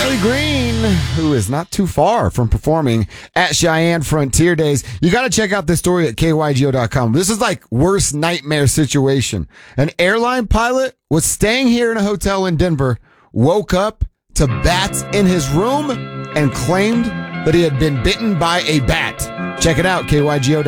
Riley Green, who is not too far from performing at Cheyenne Frontier Days. You got to check out this story at kygo.com. This is like worst nightmare situation. An airline pilot was staying here in a hotel in Denver, woke up to bats in his room, and claimed that he had been bitten by a bat. Check it out, kygo.com.